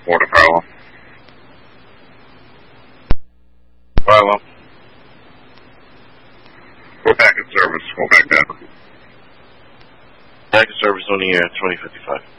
Florida Fire Alarm. Go back in service. Go back down. Back in service on the air, 2055.